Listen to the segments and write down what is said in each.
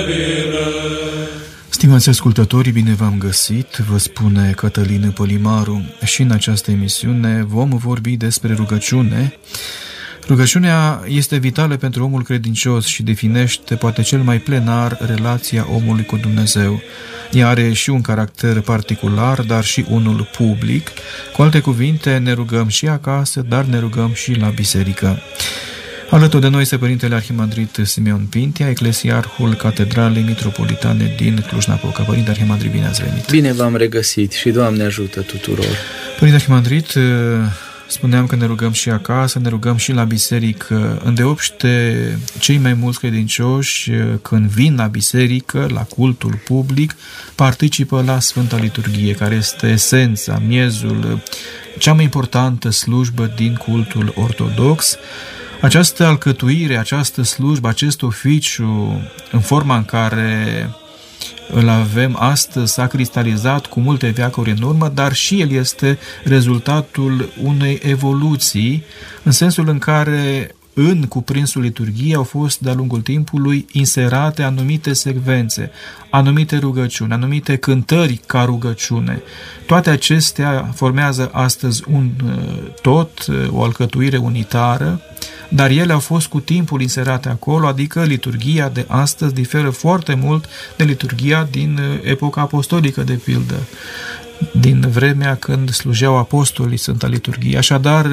Stimați ascultători, bine v-am găsit, vă spune Cătălin Polimaru și în această emisiune vom vorbi despre rugăciune. Rugăciunea este vitală pentru omul credincios și definește poate cel mai plenar relația omului cu Dumnezeu. Ea are și un caracter particular, dar și unul public. Cu alte cuvinte, ne rugăm și acasă, dar ne rugăm și la biserică. Alături de noi este Părintele Arhimandrit Simeon Pintea, eclesiarhul Catedralei Mitropolitane din Cluj-Napoca. Părinte Arhimandrit, bine ați venit! Bine v-am regăsit și Doamne ajută tuturor! Părinte Arhimandrit, spuneam că ne rugăm și acasă, ne rugăm și la biserică. Îndeopște cei mai mulți credincioși, când vin la biserică, la cultul public, participă la Sfânta Liturghie, care este esența, miezul, cea mai importantă slujbă din cultul ortodox. Această alcătuire, această slujbă, acest oficiu, în forma în care îl avem astăzi, s-a cristalizat cu multe veacuri în urmă, dar și el este rezultatul unei evoluții, în sensul în care în cuprinsul liturghiei au fost de-a lungul timpului inserate anumite secvențe, anumite rugăciuni, anumite cântări ca rugăciune. Toate acestea formează astăzi un tot, o alcătuire unitară, dar ele au fost cu timpul inserate acolo, adică liturghia de astăzi diferă foarte mult de liturghia din epoca apostolică, de pildă, din vremea când slujeau apostolii Sfânta Liturghie. Așadar,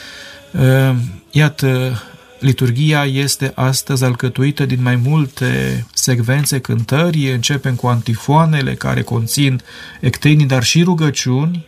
iată, liturghia este astăzi alcătuită din mai multe secvențe, cântări. Începem cu antifoanele care conțin ectenii, dar și rugăciuni,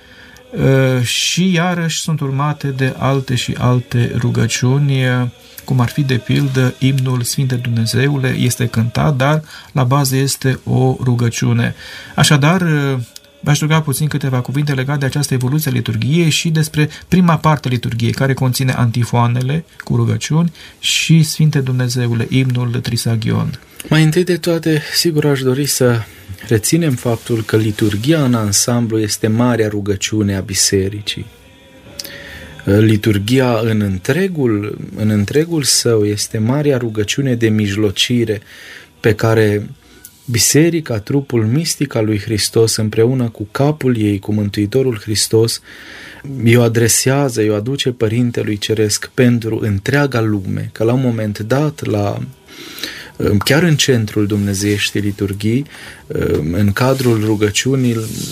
și iarăși sunt urmate de alte și alte rugăciuni, cum ar fi de pildă imnul Sfinte Dumnezeule, este cântat, dar la bază este o rugăciune. Așadar, v-aș ruga puțin câteva cuvinte legate de această evoluție a liturghiei și despre prima parte a liturghiei, care conține antifoanele cu rugăciuni și Sfinte Dumnezeule, imnul Trisagion. Mai întâi de toate, sigur aș dori să reținem faptul că liturghia în ansamblu este marea rugăciune a bisericii. Liturghia în întregul său este marea rugăciune de mijlocire pe care biserica, trupul mistic al lui Hristos, împreună cu capul ei, cu Mântuitorul Hristos, i-o adresează, i-o aduce Părintelui Ceresc pentru întreaga lume, că la un moment dat, chiar în centrul dumnezeieștii liturghii, în cadrul rugăciunii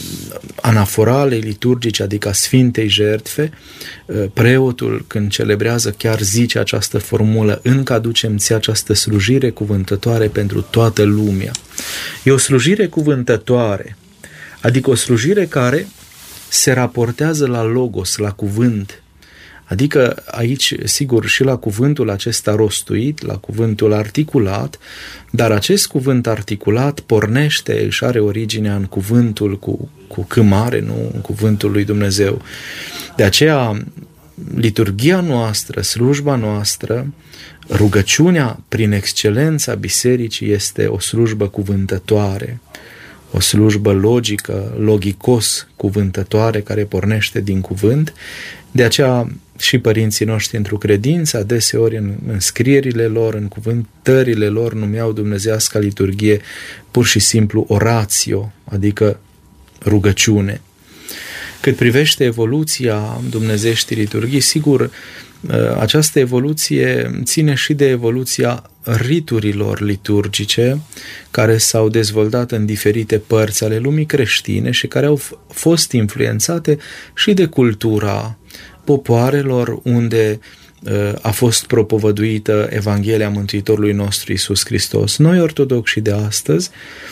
anaforalei liturgice, adică a Sfintei Jertfe, preotul, când celebrează, chiar zice această formulă: încă aducem ție această slujire cuvântătoare pentru toată lumea. E o slujire cuvântătoare, adică o slujire care se raportează la logos, la cuvânt. Adică aici, sigur, și la cuvântul acesta rostuit, la cuvântul articulat, dar acest cuvânt articulat pornește, își are originea în cuvântul cu C mare, nu în cuvântul lui Dumnezeu. De aceea, liturghia noastră, slujba noastră, rugăciunea prin excelența bisericii este o slujbă cuvântătoare, o slujbă logică, logicos cuvântătoare, care pornește din cuvânt. De aceea și părinții noștri într-o credință, adeseori în scrierile lor, în cuvântările lor, numeau dumnezeiasca liturghie pur și simplu oratio, adică rugăciune. Cât privește evoluția dumnezeieștii liturghii, sigur, această evoluție ține și de evoluția riturilor liturgice care s-au dezvoltat în diferite părți ale lumii creștine și care au fost influențate și de cultura popoarelor unde a fost propovăduită Evanghelia Mântuitorului nostru Iisus Hristos. Noi, ortodoxi de astăzi,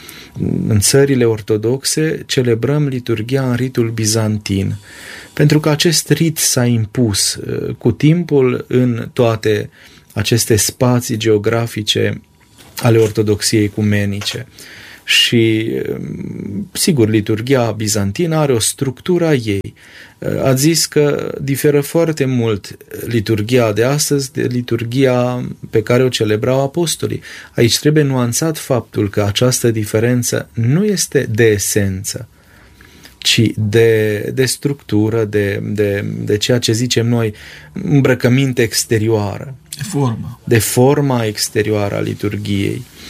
în țările ortodoxe, celebrăm liturghia în ritul bizantin, pentru că acest rit s-a impus cu timpul în toate aceste spații geografice ale ortodoxiei ecumenice. Și, sigur, liturghia bizantină are o structură a ei. Ați zis că diferă foarte mult liturghia de astăzi de liturghia pe care o celebrau apostolii. Aici trebuie nuanțat faptul că această diferență nu este de esență, ci de structură, de ceea ce zicem noi, îmbrăcăminte exterioară. De formă. De forma exterioară a liturghiei.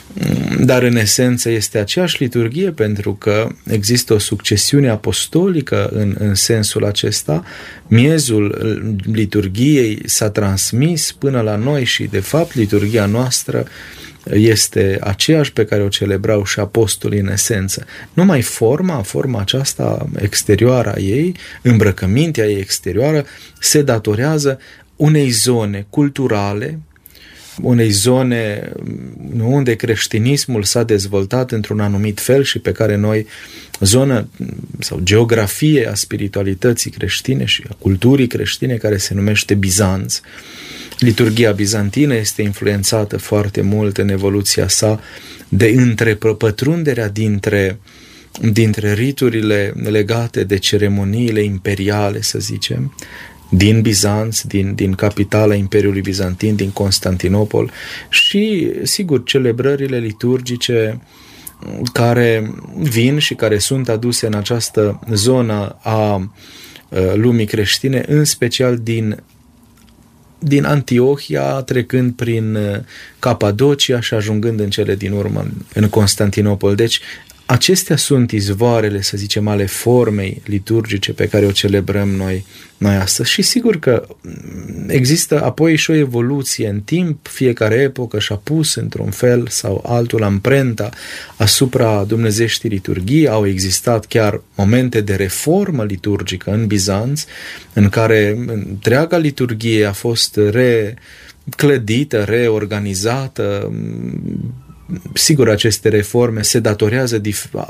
dar în esență este aceeași liturghie, pentru că există o succesiune apostolică în sensul acesta. Miezul liturghiei s-a transmis până la noi și, de fapt, liturghia noastră este aceeași pe care o celebrau și apostolii în esență. Numai forma aceasta exterioară a ei, îmbrăcămintea ei exterioară, se datorează unei zone culturale, unei zone unde creștinismul s-a dezvoltat într-un anumit fel și pe care noi, zonă sau geografie a spiritualității creștine și a culturii creștine, care se numește Bizanț. Liturghia bizantină este influențată foarte mult în evoluția sa de întrepătrunderea dintre riturile legate de ceremoniile imperiale, să zicem, din Bizanț, din capitala Imperiului Bizantin, din Constantinopol, și, sigur, celebrările liturgice care vin și care sunt aduse în această zonă a lumii creștine, în special din Antiohia, trecând prin Capadocia și ajungând în cele din urmă în Constantinopol. Deci, acestea sunt izvoarele, să zicem, ale formei liturgice pe care o celebrăm noi astăzi. Și sigur că există apoi și o evoluție în timp, fiecare epocă și-a pus într-un fel sau altul amprenta asupra dumnezeieștii liturghii. Au existat chiar momente de reformă liturgică în Bizanț, în care întreaga liturghie a fost reclădită, reorganizată. Sigur, aceste reforme se datorează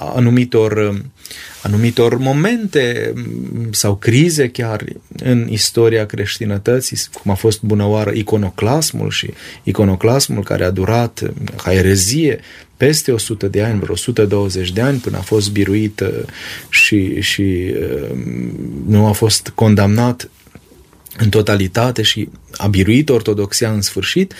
anumitor momente sau crize chiar în istoria creștinătății, cum a fost bunăoară iconoclasmul care a durat ca erezie peste 100 de ani, vreo 120 de ani, până a fost biruit și nu a fost condamnat în totalitate și a biruit ortodoxia în sfârșit,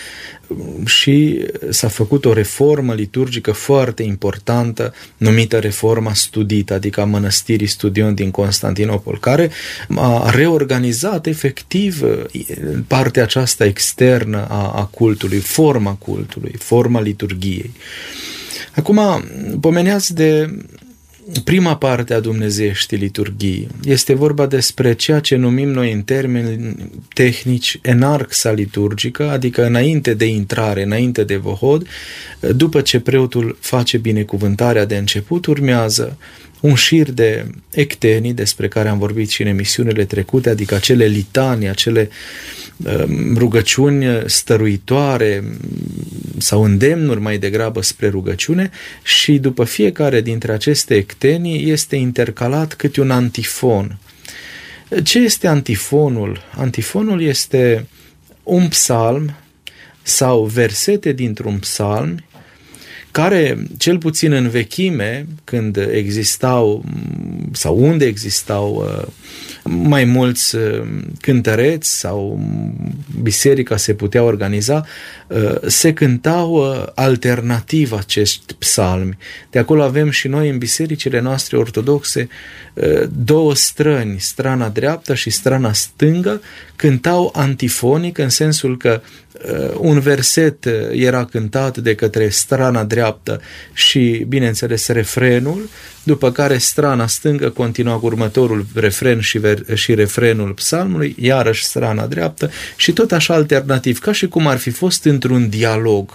și s-a făcut o reformă liturgică foarte importantă, numită Reforma Studită, adică a mănăstirii Studion din Constantinopol, care a reorganizat efectiv partea aceasta externă a cultului, forma liturghiei. Acum, pomeneați de prima parte a dumnezeieștii liturghii. Este vorba despre ceea ce numim noi în termeni tehnici enarxa liturgică, adică înainte de intrare, înainte de vohod, după ce preotul face binecuvântarea de început, urmează un șir de ectenii, despre care am vorbit și în emisiunile trecute, adică acele litanii, acele rugăciuni stăruitoare sau îndemnuri mai degrabă spre rugăciune, și după fiecare dintre aceste ectenii este intercalat câte un antifon. Ce este antifonul? Antifonul este un psalm sau versete dintr-un psalm care, cel puțin în vechime, când existau sau unde existau mai mulți cântăreți sau biserica se putea organiza, se cântau alternativ acești psalmi. De acolo avem și noi în bisericile noastre ortodoxe două străni, strana dreaptă și strana stângă, cântau antifonic, în sensul că un verset era cântat de către strana dreaptă și, bineînțeles, refrenul, după care strana stângă continua cu următorul refren și refrenul psalmului, iarăși strana dreaptă, și tot așa alternativ, ca și cum ar fi fost într-un dialog.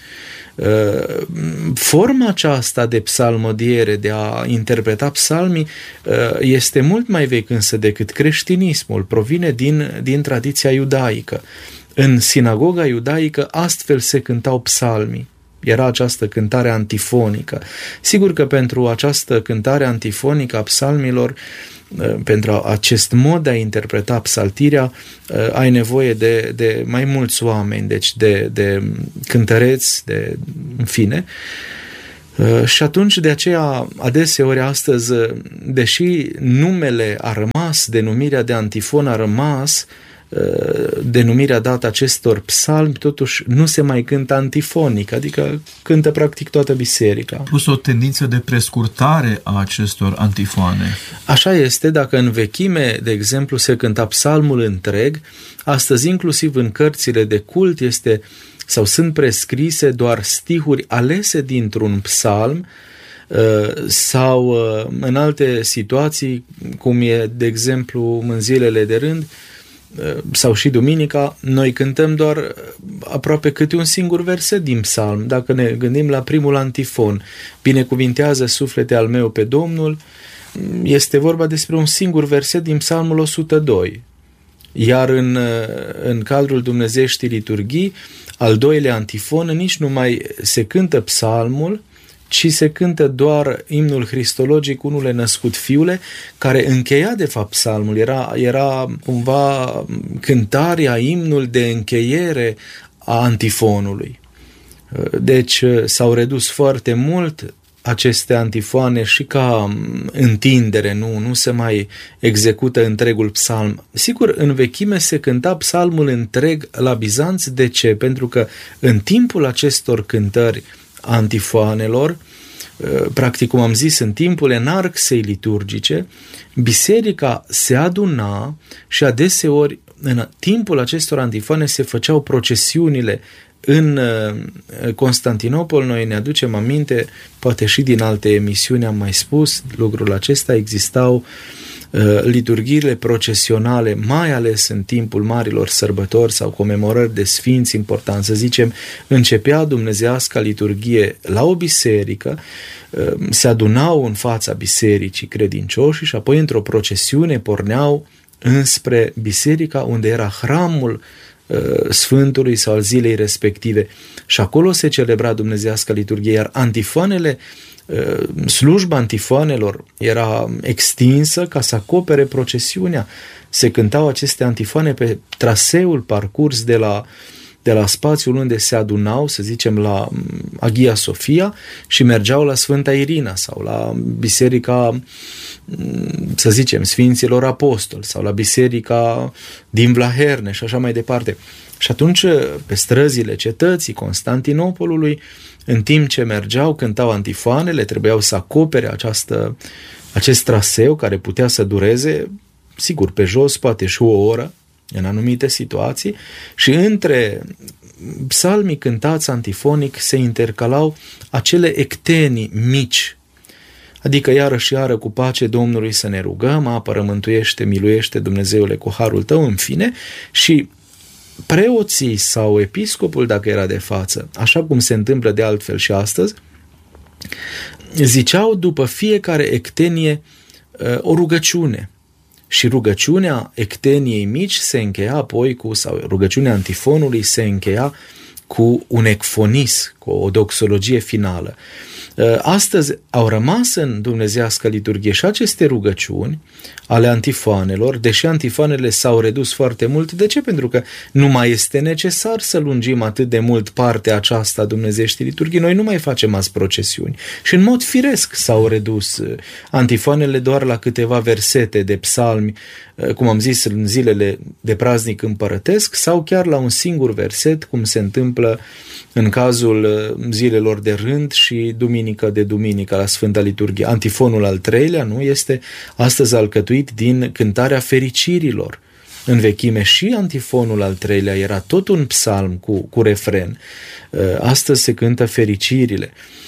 Forma aceasta de psalmodiere, de a interpreta psalmii, este mult mai vechi însă decât creștinismul, provine din tradiția iudaică. În sinagoga iudaică astfel se cântau psalmii. Era această cântare antifonică. Sigur că pentru această cântare antifonică a psalmilor, pentru acest mod de a interpreta psaltirea, ai nevoie de mai mulți oameni, deci de cântăreți, în fine. Și atunci, de aceea, adeseori astăzi, deși numele a rămas, denumirea de antifon a rămas, denumirea dată acestor psalmi, totuși nu se mai cântă antifonic, adică cântă practic toată biserica. A pus o tendință de prescurtare a acestor antifoane. Așa este, dacă în vechime, de exemplu, se cânta psalmul întreg, astăzi inclusiv în cărțile de cult este sau sunt prescrise doar stihuri alese dintr-un psalm sau în alte situații, cum e, de exemplu, în zilele de rând sau și duminica, noi cântăm doar aproape câte un singur verset din psalm. Dacă ne gândim la primul antifon, binecuvintează suflete al meu pe Domnul, este vorba despre un singur verset din psalmul 102. Iar în cadrul dumnezeieștii liturghii, al doilea antifon, nici nu mai se cântă psalmul, ci se cântă doar imnul cristologic, Unule născut Fiule, care încheia de fapt psalmul, era cumva cântarea, imnul de încheiere a antifonului. Deci s-au redus foarte mult aceste antifoane și ca întindere, nu se mai execută întregul psalm. Sigur, în vechime se cânta psalmul întreg la Bizanț. De ce? Pentru că în timpul acestor cântări antifoanelor, practic, cum am zis, în timpul enarxei liturgice, biserica se aduna și adeseori în timpul acestor antifoane se făceau procesiunile. În Constantinopol, noi ne aducem aminte, poate și din alte emisiuni am mai spus lucrul acesta, existau liturghiile procesionale, mai ales în timpul marilor sărbători sau comemorări de sfinți importanți. Să zicem, începea dumnezeiasca liturghie la o biserică, se adunau în fața bisericii credincioșii și apoi într-o procesiune porneau înspre biserica unde era hramul Sfântului sau al zilei respective. Și acolo se celebra dumnezeiasca liturghie, iar antifoanele, slujba antifoanelor era extinsă ca să acopere procesiunea. Se cântau aceste antifoane pe traseul parcurs de la spațiul unde se adunau, să zicem, la Agia Sofia și mergeau la Sfânta Irina sau la biserica, să zicem, Sfinților Apostoli sau la biserica din Vlaherne și așa mai departe. Și atunci, pe străzile cetății Constantinopolului, în timp ce mergeau, cântau antifoanele, trebuiau să acopere acest traseu care putea să dureze, sigur, pe jos, poate și o oră, în anumite situații, și între psalmii cântați antifonic se intercalau acele ectenii mici, adică iarăși iară cu pace Domnului să ne rugăm, apără, mântuiește, miluiește Dumnezeule cu harul tău, în fine, și preoții sau episcopul, dacă era de față, așa cum se întâmplă de altfel și astăzi, ziceau după fiecare ectenie o rugăciune. Și rugăciunea ecteniei mici se încheia apoi sau rugăciunea antifonului se încheia cu un ecfonis, cu o doxologie finală. Astăzi au rămas în dumnezeiască liturghie și aceste rugăciuni ale antifoanelor, deși antifoanele s-au redus foarte mult. De ce? Pentru că nu mai este necesar să lungim atât de mult partea aceasta a dumnezeieștii liturghii. Noi nu mai facem azi procesiuni. Și în mod firesc s-au redus antifoanele doar la câteva versete de psalmi, cum am zis, în zilele de praznic împărătesc, sau chiar la un singur verset, cum se întâmplă în cazul zilelor de rând și duminică de duminică la Sfânta Liturghie. Antifonul al treilea, nu, este astăzi alcătuit din cântarea fericirilor. În vechime și antifonul al treilea era tot un psalm cu refren. Astăzi se cântă fericirile.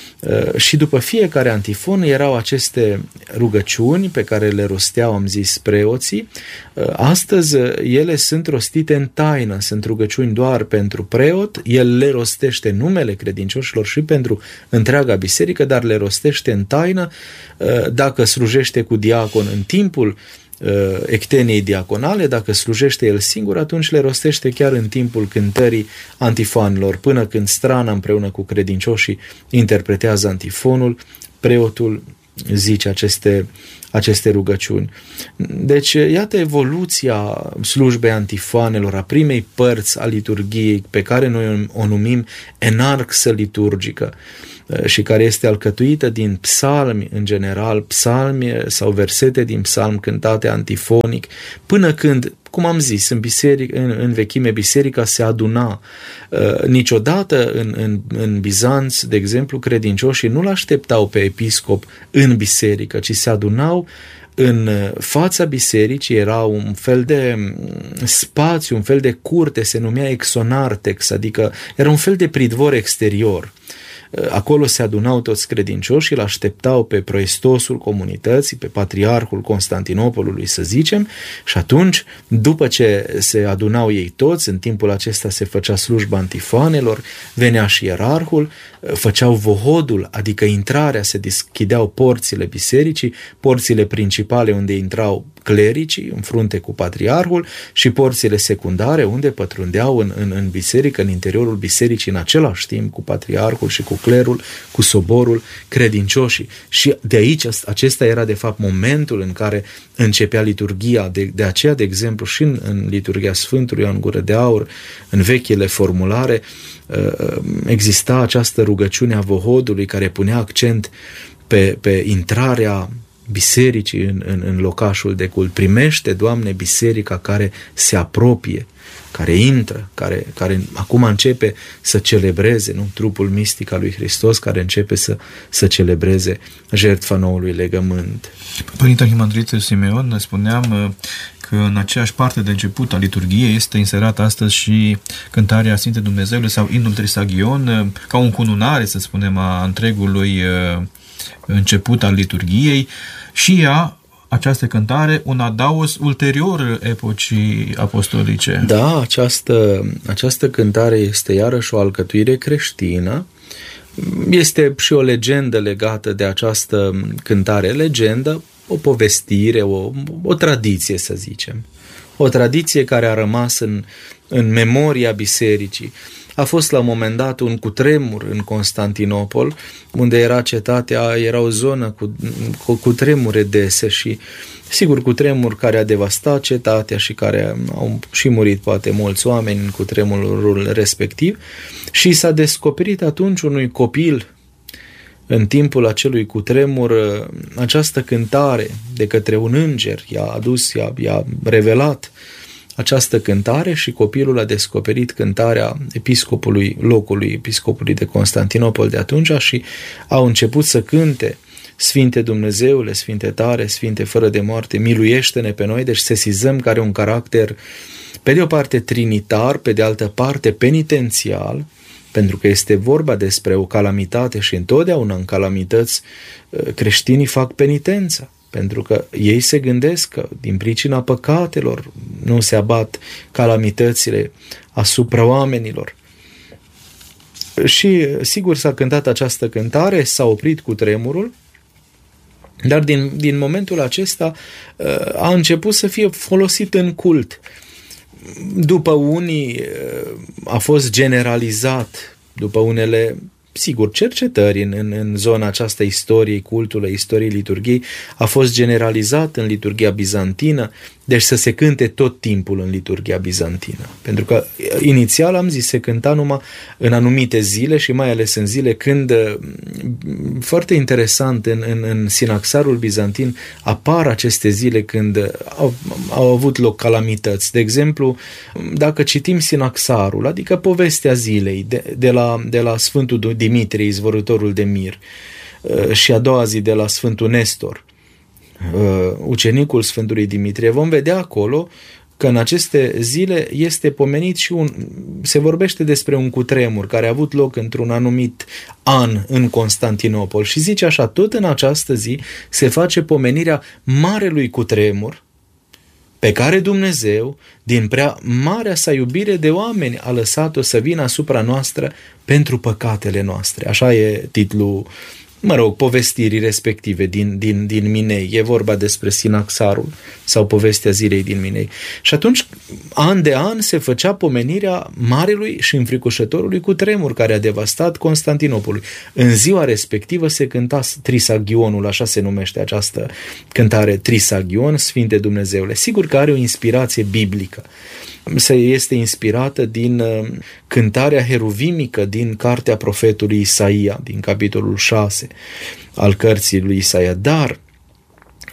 Și după fiecare antifon erau aceste rugăciuni pe care le rosteau, am zis, preoții. Astăzi ele sunt rostite în taină, sunt rugăciuni doar pentru preot, el le rostește numele credincioșilor și pentru întreaga biserică, dar le rostește în taină. Dacă slujește cu diacon în timpul ecteniei diaconale, dacă slujește el singur, atunci le rostește chiar în timpul cântării antifoanelor, până când strana împreună cu credincioșii interpretează antifonul, preotul zice aceste rugăciuni. Deci, iată evoluția slujbei antifoanelor, a primei părți a liturghiei, pe care noi o numim enarxă liturgică și care este alcătuită din psalmi, în general, psalmi sau versete din psalm cântate antifonic, până când, cum am zis, în vechime biserica se aduna. Niciodată în Bizanț, de exemplu, credincioșii nu-l așteptau pe episcop în biserică, ci se adunau în fața bisericii era un fel de spațiu, un fel de curte, se numea exonartex, adică era un fel de pridvor exterior. Acolo se adunau toți credincioși și îl așteptau pe proestosul comunității, pe patriarhul Constantinopolului, să zicem, și atunci, după ce se adunau ei toți, în timpul acesta se făcea slujba antifoanelor, venea și ierarhul, făceau vohodul, adică intrarea, se deschideau porțile bisericii, porțile principale unde intrau clericii, în frunte cu patriarhul, și porțile secundare unde pătrundeau în biserică, în interiorul bisericii, în același timp cu patriarhul și cu clerul, cu soborul, credincioșii. Și de aici, acesta era de fapt momentul în care începea liturghia. De aceea, de exemplu, și în liturghia Sfântului Ioan Gură de Aur, în vechile formulare, exista această rugăciune a vohodului care punea accent pe intrarea bisericii în locașul de cult. Primește, Doamne, biserica care se apropie, care intră, care acum începe să celebreze, nu? Trupul mistic al lui Hristos, care începe să celebreze jertfa noului legământ. Părinte Arhimandrit Simeon, spuneam că în aceeași parte de început a liturghiei este inserată astăzi și cântarea Sfinte Dumnezeule sau Imnul Trisagion, ca o încununare, să spunem, a întregului început al liturghiei, și ea, această cântare, un adaos ulterior epocii apostolice. Da, această cântare este iarăși o alcătuire creștină. Este și o legendă legată de această cântare. Legendă, o povestire, o tradiție, să zicem. O tradiție care a rămas în memoria bisericii. A fost la un moment dat un cutremur în Constantinopol, unde era cetatea, era o zonă cu cutremure dese și, sigur, cutremur care a devastat cetatea și care au și murit poate mulți oameni în cutremurul respectiv, și s-a descoperit atunci unui copil, în timpul acelui cutremur, această cântare de către un înger, i-a revelat această cântare și copilul a descoperit cântarea episcopului locului, episcopului de Constantinopol de atunci, și au început să cânte: Sfinte Dumnezeule, Sfinte tare, Sfinte fără de moarte, miluiește-ne pe noi. Deci sesizăm că are un caracter pe de o parte trinitar, pe de altă parte penitențial, pentru că este vorba despre o calamitate și întotdeauna în calamități creștinii fac penitența. Pentru că ei se gândesc că din pricina păcatelor nu se abat calamitățile asupra oamenilor. Și sigur s-a cântat această cântare, s-a oprit cutremurul, dar din momentul acesta a început să fie folosit în cult. După unii a fost generalizat, după unele, sigur, cercetări în zona aceasta istoriei cultului, istoriei liturghiei, a fost generalizat în liturghia bizantină, deci să se cânte tot timpul în liturghia bizantină. Pentru că inițial, am zis, se cânta numai în anumite zile și mai ales în zile când, foarte interesant, în sinaxarul bizantin apar aceste zile când au avut loc calamități. De exemplu, dacă citim sinaxarul, adică povestea zilei de la Sfântul Dimitrie, izvorâtorul de mir, și a doua zi de la Sfântul Nestor, ucenicul Sfântului Dimitrie, vom vedea acolo că în aceste zile este pomenit și se vorbește despre un cutremur care a avut loc într-un anumit an în Constantinopol și zice așa: tot în această zi se face pomenirea marelui cutremur pe care Dumnezeu, din prea marea sa iubire de oameni, a lăsat-o să vină asupra noastră pentru păcatele noastre. Așa e titlul, povestirii respective din Minei. E vorba despre sinaxarul sau povestea zilei din Minei. Și atunci, an de an, se făcea pomenirea marelui și înfricoșătorului cutremur care a devastat Constantinopolul. În ziua respectivă se cânta Trisagionul, așa se numește această cântare, Trisagion, Sfinte Dumnezeule. Sigur că are o inspirație biblică. Este inspirată din cântarea heruvimică din cartea profetului Isaia, din capitolul 6 al cărții lui Isaia, dar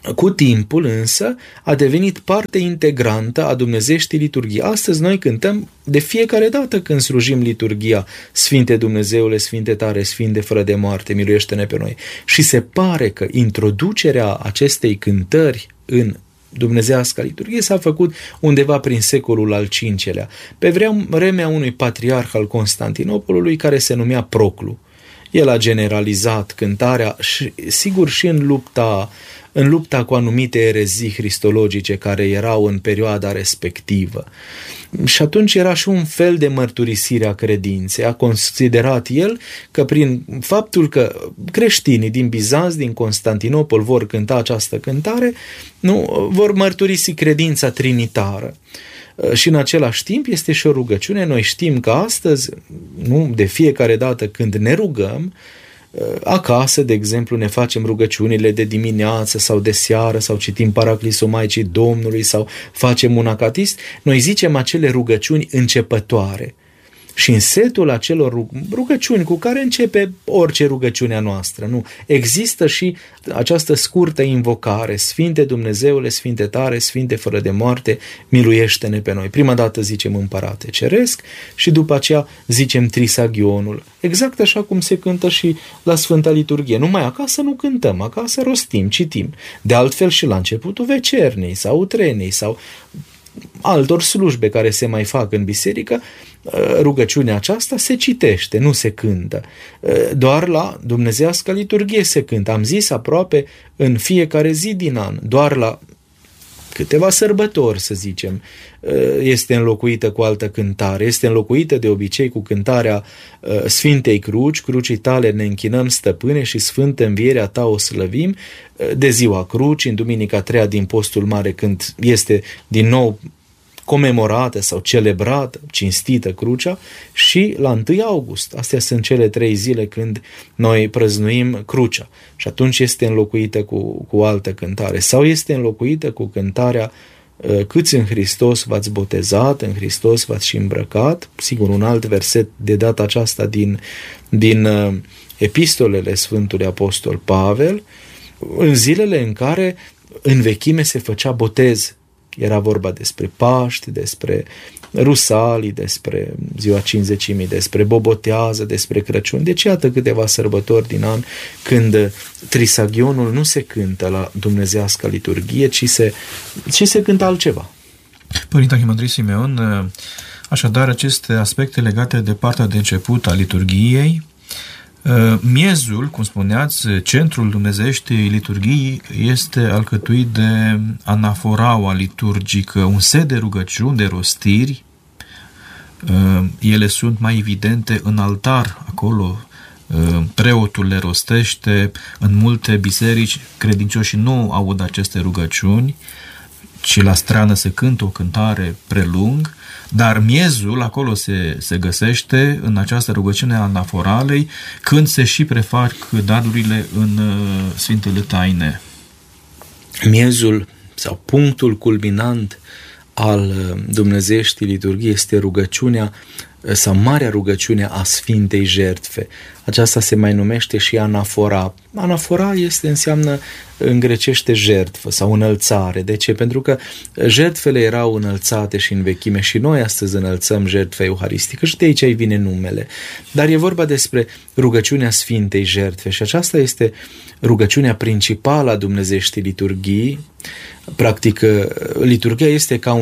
Cu timpul însă a devenit parte integrantă a dumnezeieștii liturghii. Astăzi noi cântăm de fiecare dată când slujim liturghia: Sfinte Dumnezeule, Sfinte tare, Sfinte fără de moarte, miluiește-ne pe noi. Și se pare că introducerea acestei cântări în dumnezeiasca liturghie s-a făcut undeva prin secolul al V-lea, pe vremea unui patriarh al Constantinopolului care se numea Proclu. El a generalizat cântarea, sigur, și în lupta cu anumite erezii cristologice care erau în perioada respectivă. Și atunci era și un fel de mărturisire a credinței. A considerat el că prin faptul că creștinii din Bizanț, din Constantinopol vor cânta această cântare, nu vor mărturisi credința trinitară. Și în același timp este și o rugăciune. Noi știm că astăzi, nu, de fiecare dată când ne rugăm, acasă, de exemplu, ne facem rugăciunile de dimineață sau de seară sau citim Paraclisul Maicii Domnului sau facem un acatist, noi zicem acele rugăciuni începătoare. Și în setul acelor rugăciuni cu care începe orice rugăciune a noastră, nu? Există și această scurtă invocare: Sfinte Dumnezeule, Sfinte tare, Sfinte fără de moarte, miluiește-ne pe noi. Prima dată zicem Împărate Ceresc și după aceea zicem Trisagionul. Exact așa cum se cântă și la Sfânta Liturghie. Numai acasă nu cântăm, acasă rostim, citim. De altfel și la începutul vecernei sau utrenei sau altor slujbe care se mai fac în biserică, rugăciunea aceasta se citește, nu se cântă. Doar la dumnezeiasca liturghie se cântă. Am zis aproape în fiecare zi din an, doar la câteva sărbători, să zicem, este înlocuită cu altă cântare. Este înlocuită de obicei cu cântarea Sfintei Cruci, crucii tale ne închinăm, Stăpâne, și Sfântă Învierea ta o slăvim, de ziua Crucii, în Duminica 3 din Postul Mare, când este din nou comemorată sau celebrată, cinstită crucea, și la 1 august. Astea sunt cele 3 zile când noi prăznuim crucea. Și atunci este înlocuită cu o altă cântare. Sau este înlocuită cu cântarea Câți în Hristos v-ați botezat, în Hristos v-ați și îmbrăcat. Sigur, un alt verset de data aceasta din epistolele Sfântului Apostol Pavel, în zilele în care în vechime se făcea botez. Era vorba despre Paști, despre Rusalii, despre ziua Cincizecimii, despre Bobotează, despre Crăciun. Deci iată câteva sărbători din an când Trisagionul nu se cântă la dumnezeiasca liturghie, ci se cântă altceva. Părinte Arhimandrit Simeon, așadar aceste aspecte legate de partea de început a liturghiei, miezul, cum spuneați, centrul dumnezeieștii liturghii este alcătuit de anaforaua liturgică, un set de rugăciuni, de rostiri. Ele sunt mai evidente în altar, acolo preotul le rostește. În multe biserici credincioșii nu aud aceste rugăciuni, ci la strană se cântă o cântare prelung, dar miezul acolo se găsește în această rugăciune a anaforalei, când se și prefac darurile în Sfintele Taine. Miezul sau punctul culminant al dumnezeieștii liturghii este rugăciunea sau marea rugăciune a Sfintei Jertfe. Aceasta se mai numește și anafora. Anafora înseamnă în grecește jertfă sau înălțare. De ce? Pentru că jertfele erau înălțate și în vechime și noi astăzi înălțăm jertfa euharistică și de aici îi vine numele. Dar e vorba despre rugăciunea Sfintei Jertfe și aceasta este rugăciunea principală a dumnezeieștii liturghii. Practic, liturghia este ca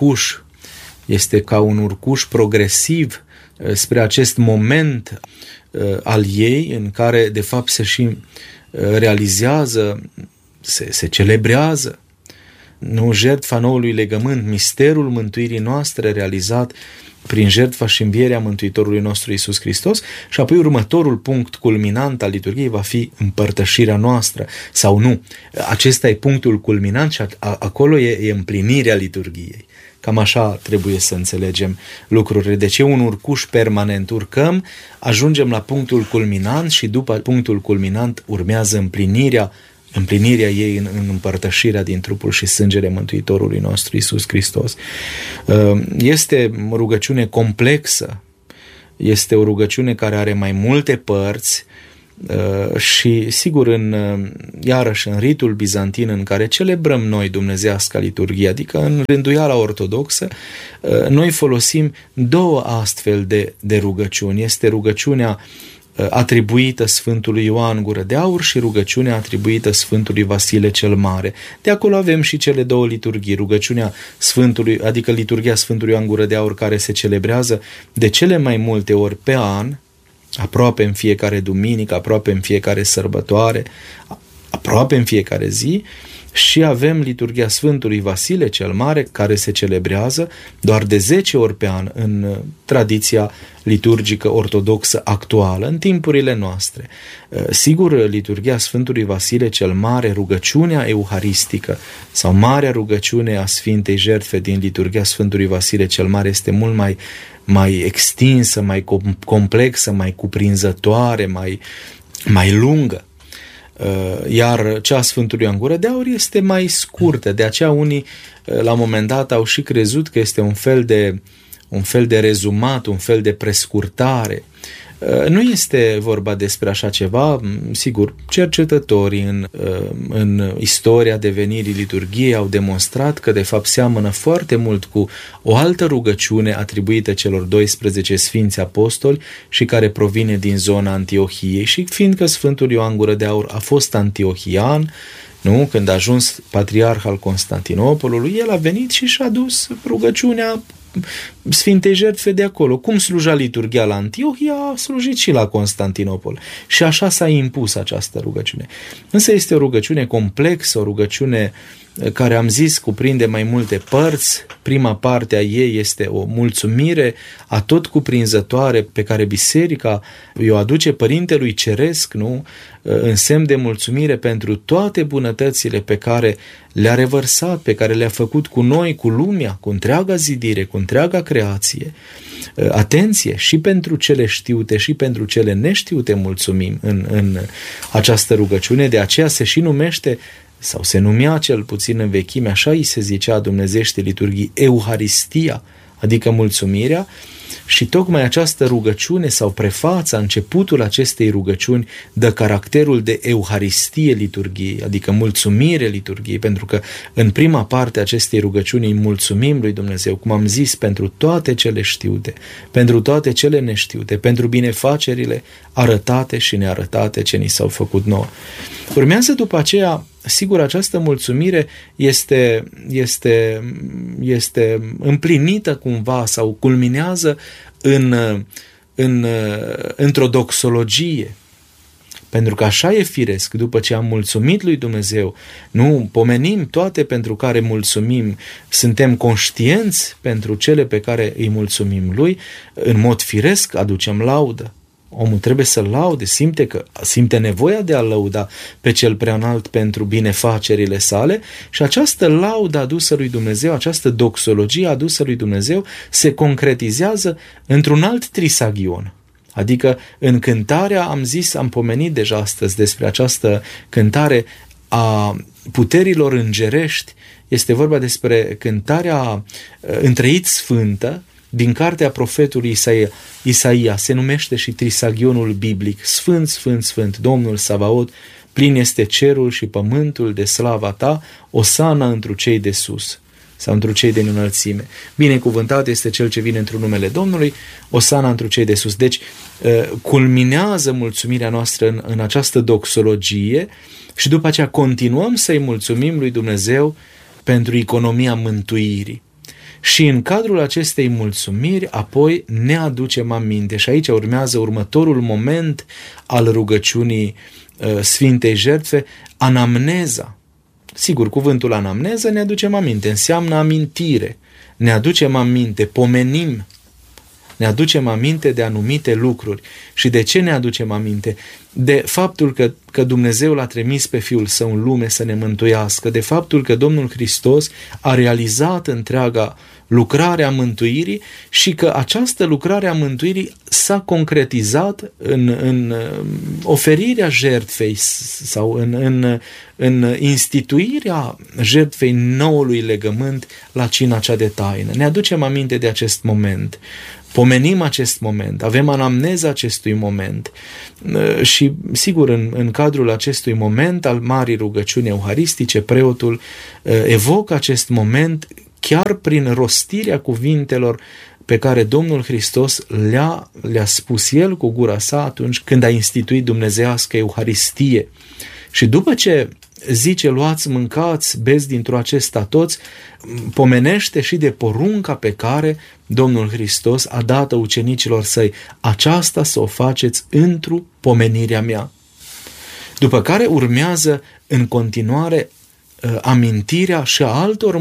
un urcuș progresiv spre acest moment al ei în care de fapt se și realizează, se celebrează jertfa noului legământ, misterul mântuirii noastre realizat prin jertfa și învierea Mântuitorului nostru Iisus Hristos, și apoi următorul punct culminant al liturghiei va fi împărtășirea noastră, sau nu. Acesta e punctul culminant și acolo e împlinirea liturghiei. Cam așa trebuie să înțelegem lucrurile. Deci e un urcuș permanent. Urcăm, ajungem la punctul culminant și după punctul culminant urmează împlinirea ei în împărtășirea din trupul și sângele Mântuitorului nostru Iisus Hristos. Este o rugăciune complexă, este o rugăciune care are mai multe părți, Și sigur, iarăși în ritul bizantin în care celebrăm noi dumnezeiasca liturghie, adică în rânduiala ortodoxă, noi folosim două astfel de rugăciuni. Este rugăciunea atribuită Sfântului Ioan Gură de Aur și rugăciunea atribuită Sfântului Vasile cel Mare. De acolo avem și cele două liturghii, rugăciunea Sfântului, adică liturghia Sfântului Ioan Gură de Aur, care se celebrează de cele mai multe ori pe an, aproape în fiecare duminică, aproape în fiecare sărbătoare, aproape în fiecare zi, și avem liturghia Sfântului Vasile cel Mare, care se celebrează doar de 10 ori pe an în tradiția liturgică ortodoxă actuală, în timpurile noastre. Sigur, liturghia Sfântului Vasile cel Mare, rugăciunea euharistică sau Marea Rugăciune a Sfintei Jertfe din liturghia Sfântului Vasile cel Mare este mult mai extinsă, mai complexă, mai cuprinzătoare, mai lungă. Iar cea a Sfântului Ioan Gură de Aur este mai scurtă, de aceea unii la un moment dat au și crezut că este un fel de rezumat, un fel de prescurtare. Nu este vorba despre așa ceva. Sigur, cercetătorii în istoria devenirii liturgiei au demonstrat că de fapt seamănă foarte mult cu o altă rugăciune atribuită celor 12 Sfinți Apostoli și care provine din zona Antiohiei. Și fiindcă Sfântul Ioan Gură de Aur a fost antiohian, nu? Când a ajuns patriarh al Constantinopolului, el a venit și și-a dus rugăciunea Sfintei Jertfe de acolo. Cum sluja liturghia la Antiohia, a slujit și la Constantinopol. Și așa s-a impus această rugăciune. Însă este o rugăciune complexă, o rugăciune care, am zis, cuprinde mai multe părți. Prima parte a ei este o mulțumire atot cuprinzătoare pe care biserica o aduce Părintelui Ceresc, nu? În semn de mulțumire pentru toate bunătățile pe care le-a revărsat, pe care le-a făcut cu noi, cu lumea, cu întreaga zidire, cu întreaga creație. Atenție, și pentru cele știute și pentru cele neștiute mulțumim în această rugăciune. De aceea se și numește, sau se numea cel puțin în vechime, așa îi se zicea dumnezeiește liturghii, Euharistia, adică mulțumirea. Și tocmai această rugăciune sau prefața, începutul acestei rugăciuni, dă caracterul de Euharistie liturghiei, adică mulțumire liturghiei, pentru că în prima parte a acestei rugăciuni îi mulțumim lui Dumnezeu, cum am zis, pentru toate cele știute, pentru toate cele neștiute, pentru binefacerile arătate și nearătate ce ni s-au făcut nouă. Urmează după aceea, sigur, această mulțumire este împlinită cumva sau culminează într-o doxologie. Pentru că așa e firesc, după ce am mulțumit lui Dumnezeu, nu pomenim toate pentru care mulțumim, suntem conștienți pentru cele pe care îi mulțumim lui, în mod firesc aducem laudă. Omul trebuie să-l laude, simte nevoia de a lăuda pe cel preanalt pentru binefacerile sale și această laudă adusă lui Dumnezeu, această doxologie adusă lui Dumnezeu se concretizează într-un alt trisagion. Adică în cântarea, am pomenit deja astăzi despre această cântare a puterilor îngerești, este vorba despre cântarea întreit sfântă, din cartea profetului Isaia, se numește și trisagionul biblic, Sfânt, Sfânt, Sfânt, Domnul Savaot, plin este cerul și pământul de slava ta, osana întru cei de sus sau întru cei din înălțime. Binecuvântat este cel ce vine într-un numele Domnului, osana întru cei de sus. Deci culminează mulțumirea noastră în această doxologie și după aceea continuăm să-i mulțumim lui Dumnezeu pentru economia mântuirii. Și în cadrul acestei mulțumiri, apoi ne aducem aminte. Și aici urmează următorul moment al rugăciunii Sfintei Jertfe, anamneza. Sigur, cuvântul anamneză ne aducem aminte, înseamnă amintire. Ne aducem aminte, pomenim, ne aducem aminte de anumite lucruri. Și de ce ne aducem aminte? De faptul că Dumnezeu l-a trimis pe Fiul Său în lume să ne mântuiască, de faptul că Domnul Hristos a realizat întreaga lucrare a mântuirii și că această lucrare a mântuirii s-a concretizat în oferirea jertfei sau în instituirea jertfei noului legământ la cina cea de taină. Ne aducem aminte de acest moment. pomenim acest moment, avem anamneza acestui moment și, sigur, în cadrul acestui moment al Marii Rugăciuni Euharistice, preotul evocă acest moment chiar prin rostirea cuvintelor pe care Domnul Hristos le-a spus El cu gura sa atunci când a instituit dumnezeiască Euharistie. Și după ce zice, luați, mâncați, beți dintr-o acesta toți, pomenește și de porunca pe care Domnul Hristos a dat-o ucenicilor săi. Aceasta să o faceți întru pomenirea mea. După care urmează în continuare amintirea și a altor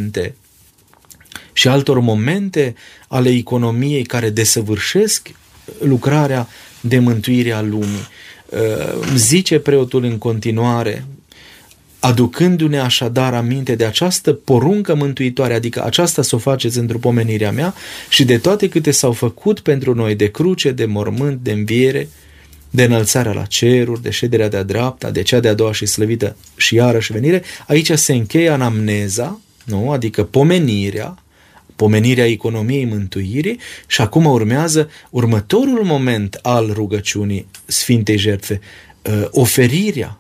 momente ale economiei care desăvârșesc lucrarea de mântuire a lumii. Zice preotul în continuare, aducându-ne așadar aminte de această poruncă mântuitoare, adică aceasta să o faceți într-o pomenirea mea, și de toate câte s-au făcut pentru noi, de cruce, de mormânt, de înviere, de înălțarea la ceruri, de șederea de-a dreapta, de cea de-a doua și slăvită și iarăși venire, aici se încheie anamneza, nu? Adică pomenirea economiei mântuirii, și acum urmează următorul moment al rugăciunii Sfintei Jertfe, oferirea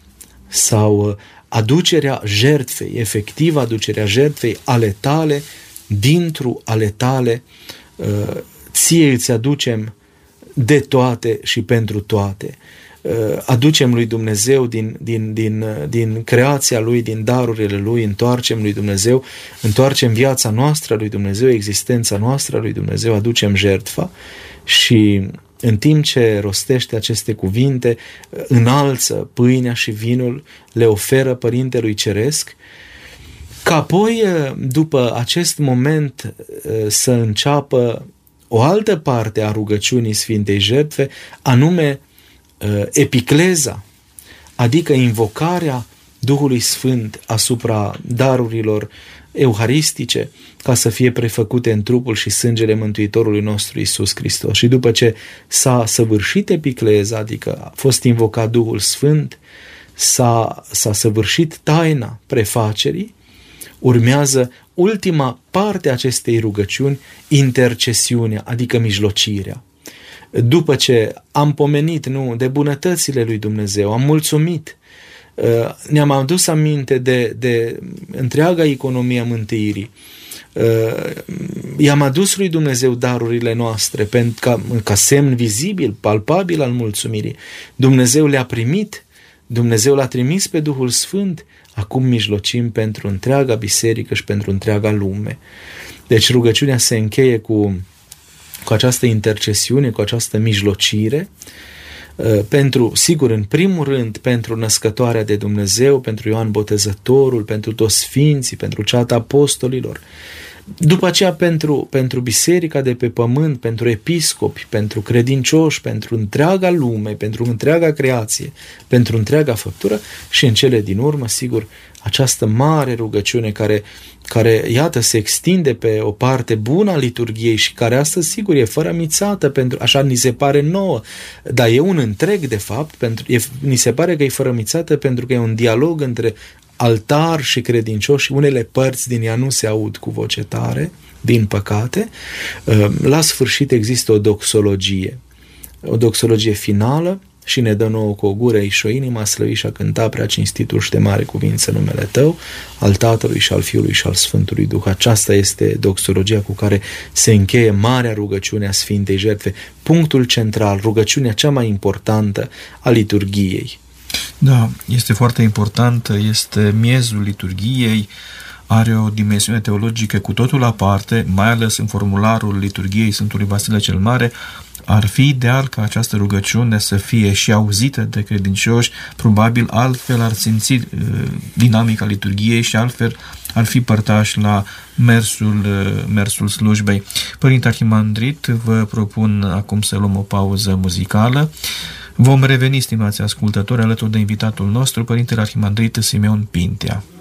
sau aducerea jertfei, efectiv aducerea jertfei ale tale, dintr-o ale tale, ție îți aducem de toate și pentru toate. Aducem lui Dumnezeu din creația Lui, din darurile Lui, întoarcem lui Dumnezeu, întoarcem viața noastră lui Dumnezeu, existența noastră lui Dumnezeu, aducem jertfa și în timp ce rostește aceste cuvinte, înalță pâinea și vinul, le oferă Părintelui Ceresc, ca apoi, după acest moment, să înceapă o altă parte a rugăciunii Sfintei Jertfe, anume epicleza, adică invocarea Duhului Sfânt asupra darurilor euharistice, ca să fie prefăcute în trupul și sângele Mântuitorului nostru Iisus Hristos. Și după ce s-a săvârșit epicleza, adică a fost invocat Duhul Sfânt, s-a săvârșit taina prefacerii, urmează ultima parte a acestei rugăciuni, intercesiunea, adică mijlocirea. După ce am pomenit de bunătățile lui Dumnezeu, am mulțumit, ne-am adus aminte de întreaga economie a mântuirii, i-am adus lui Dumnezeu darurile noastre ca semn vizibil, palpabil al mulțumirii. Dumnezeu le-a primit, Dumnezeu l-a trimis pe Duhul Sfânt, acum mijlocim pentru întreaga biserică și pentru întreaga lume. Deci rugăciunea se încheie cu această intercesiune, cu această mijlocire, sigur, în primul rând, pentru născătoarea de Dumnezeu, pentru Ioan Botezătorul, pentru toți sfinții, pentru ceata apostolilor, după aceea pentru biserica de pe pământ, pentru episcopi, pentru credincioși, pentru întreaga lume, pentru întreaga creație, pentru întreaga făptură și în cele din urmă, sigur, această mare rugăciune care, iată, se extinde pe o parte bună a liturghiei și care astăzi, sigur, e fărămițată, așa ni se pare nouă, dar e un întreg, de fapt, ni se pare că e fărămițată pentru că e un dialog între altar și credincioși, unele părți din ea nu se aud cu voce tare, din păcate. La sfârșit există o doxologie finală și ne dă nouă cu o gură și o inimă a slăvi și a cânta prea cinstitul și de mare cuvință numele Tău, al Tatălui și al Fiului și al Sfântului Duh. Aceasta este doxologia cu care se încheie marea rugăciune a Sfintei Jertfe, punctul central, rugăciunea cea mai importantă a liturghiei. Da, este foarte important, este miezul liturghiei, are o dimensiune teologică cu totul aparte, mai ales în formularul liturghiei Sfântului Vasile cel Mare. Ar fi ideal ca această rugăciune să fie și auzită de credincioși, probabil altfel ar simți dinamica liturghiei și altfel ar fi părtași la mersul slujbei. Părinte Arhimandrit, vă propun acum să luăm o pauză muzicală. Vom reveni, stimați ascultători, alături de invitatul nostru, Părintele Arhimandrit Simeon Pintea.